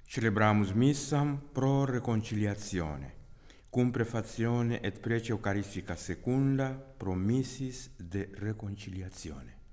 Celebramus missam pro reconciliazione, cum prefazione et prece eucaristica secunda pro missis de reconciliazione.